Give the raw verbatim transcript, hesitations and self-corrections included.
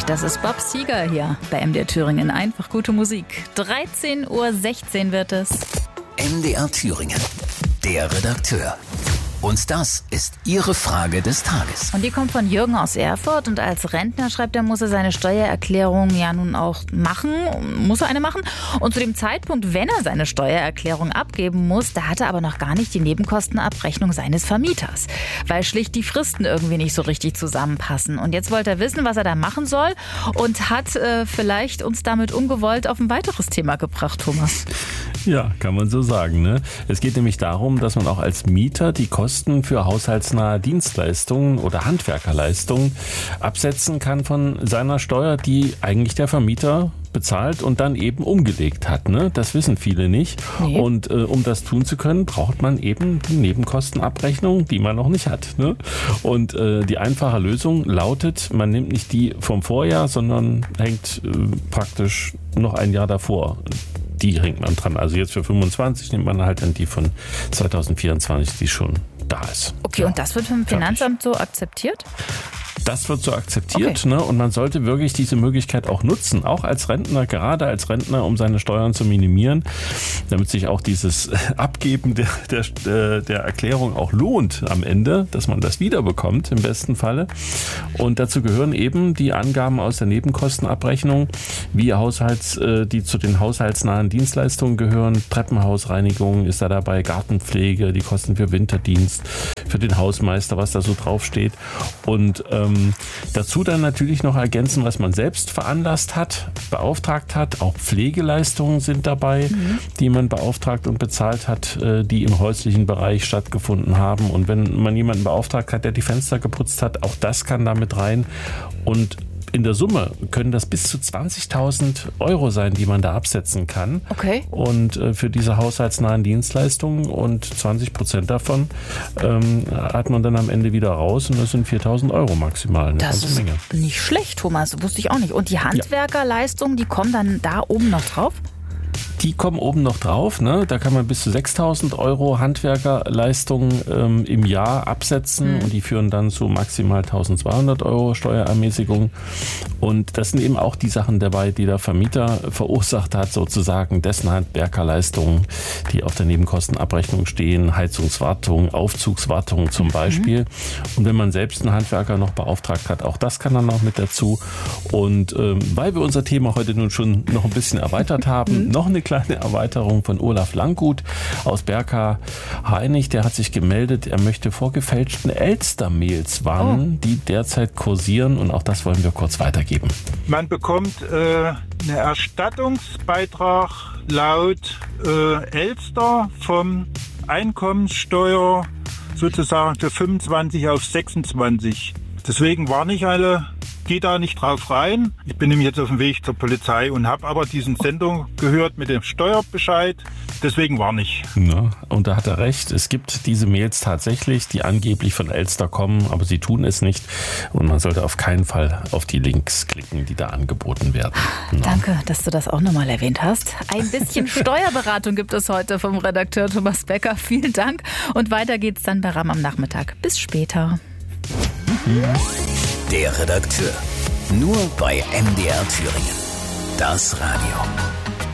Das ist Bob Seger hier bei M D R Thüringen. Einfach gute Musik. dreizehn Uhr sechzehn wird es. M D R Thüringen, der Redakteur. Und das ist Ihre Frage des Tages. Und die kommt von Jürgen aus Erfurt. Und als Rentner, schreibt er, muss er seine Steuererklärung ja nun auch machen. Muss er eine machen. Und zu dem Zeitpunkt, wenn er seine Steuererklärung abgeben muss, da hat er aber noch gar nicht die Nebenkostenabrechnung seines Vermieters. Weil schlicht die Fristen irgendwie nicht so richtig zusammenpassen. Und jetzt wollte er wissen, was er da machen soll. Und hat äh, vielleicht uns damit ungewollt auf ein weiteres Thema gebracht, Thomas. Ja, kann man so sagen, ne? Es geht nämlich darum, dass man auch als Mieter die Kosten für haushaltsnahe Dienstleistungen oder Handwerkerleistungen absetzen kann von seiner Steuer, die eigentlich der Vermieter bezahlt und dann eben umgelegt hat. Ne? Das wissen viele nicht. Nee. Und äh, um das tun zu können, braucht man eben die Nebenkostenabrechnung, die man noch nicht hat. Ne? Und äh, die einfache Lösung lautet, man nimmt nicht die vom Vorjahr, sondern hängt äh, praktisch noch ein Jahr davor. Die hängt man dran. Also jetzt für fünfundzwanzig nimmt man halt dann die von zwanzig vierundzwanzig, die schon da ist. Okay, ja. Und das wird vom Finanzamt so akzeptiert? Das wird so akzeptiert, okay. ne? Und man sollte wirklich diese Möglichkeit auch nutzen, auch als Rentner, gerade als Rentner, um seine Steuern zu minimieren, damit sich auch dieses Abgeben der, der, der Erklärung auch lohnt am Ende, dass man das wiederbekommt im besten Falle. Und dazu gehören eben die Angaben aus der Nebenkostenabrechnung, wie Haushalts, die zu den haushaltsnahen Dienstleistungen gehören. Treppenhausreinigung ist da dabei, Gartenpflege, die Kosten für Winterdienst, für den Hausmeister, was da so draufsteht. Und ähm, dazu dann natürlich noch ergänzen, was man selbst veranlasst hat, beauftragt hat. Auch Pflegeleistungen sind dabei, mhm. die man beauftragt und bezahlt hat, die im häuslichen Bereich stattgefunden haben. Und wenn man jemanden beauftragt hat, der die Fenster geputzt hat, auch das kann da mit rein. Und in der Summe können das bis zu zwanzigtausend Euro sein, die man da absetzen kann. Okay. Und äh, für diese haushaltsnahen Dienstleistungen und zwanzig Prozent davon ähm, hat man dann am Ende wieder raus und das sind viertausend Euro maximal. Eine das ganze ist Menge. Nicht schlecht, Thomas. Wusste ich auch nicht. Und die Handwerkerleistungen, die kommen dann da oben noch drauf? Die kommen oben noch drauf, ne? Da kann man bis zu sechstausend Euro Handwerkerleistungen ähm, im Jahr absetzen mhm. und die führen dann zu maximal eintausendzweihundert Euro Steuerermäßigung. Und das sind eben auch die Sachen dabei, die der Vermieter verursacht hat, sozusagen dessen Handwerkerleistungen, die auf der Nebenkostenabrechnung stehen, Heizungswartung, Aufzugswartung zum mhm. Beispiel. Und wenn man selbst einen Handwerker noch beauftragt hat, auch das kann dann noch mit dazu. Und ähm, weil wir unser Thema heute nun schon noch ein bisschen erweitert haben, mhm. noch eine kleine Erweiterung von Olaf Langgut aus Berka-Hainich. Der hat sich gemeldet, er möchte vor gefälschten Elstermails warnen, oh. die derzeit kursieren. Und auch das wollen wir kurz weitergeben. Man bekommt äh, einen Erstattungsbeitrag laut äh, Elster vom Einkommenssteuer sozusagen für fünfundzwanzig auf sechsundzwanzig. Deswegen warne ich alle, geht da nicht drauf rein. Ich bin nämlich jetzt auf dem Weg zur Polizei und habe aber diesen Sendung gehört mit dem Steuerbescheid. Deswegen warne ich. Ja, und da hat er recht. Es gibt diese Mails tatsächlich, die angeblich von Elster kommen, aber sie tun es nicht. Und man sollte auf keinen Fall auf die Links klicken, die da angeboten werden. Ja. Danke, dass du das auch nochmal erwähnt hast. Ein bisschen Steuerberatung gibt es heute vom Redakteur Thomas Becker. Vielen Dank. Und weiter geht's dann bei Ram am Nachmittag. Bis später. Der Redakteur. Nur bei M D R Thüringen. Das Radio.